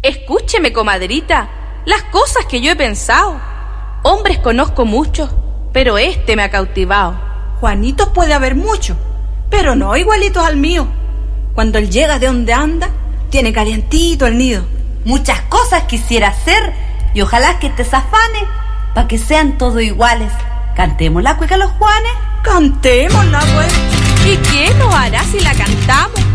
Escúcheme, comadrita, las cosas que yo he pensado. Hombres conozco muchos, pero este me ha cautivado. Juanitos puede haber muchos, pero no igualitos al mío. Cuando él llega de donde anda, tiene calientito el nido. Muchas cosas quisiera hacer y ojalá que te zafane pa' que sean todos iguales. ¿Cantemos la cueca a los Juanes? Cantémosla, pues. ¿Y quién nos hará si la cantamos?